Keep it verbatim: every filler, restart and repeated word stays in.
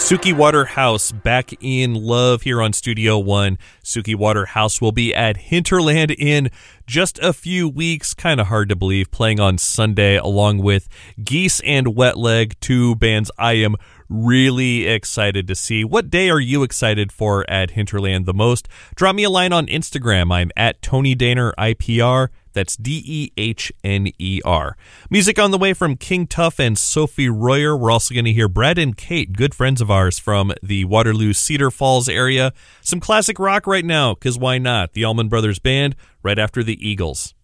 Suki Waterhouse back in love here on Studio One. Suki Waterhouse will be at Hinterland in just a few weeks. Kind of hard to believe, playing on Sunday along with Geese and Wet Leg, two bands I am really excited to see. What day are you excited for at Hinterland the most? Drop me a line on Instagram. I'm at Tony Dehner I P R. That's D E H N E R. Music on the way from King Tuff and Sophie Royer. We're also going to hear Brad and Kate, good friends of ours from the Waterloo Cedar Falls area. Some classic rock right now, because why not? The Allman Brothers Band, right after the Eagles.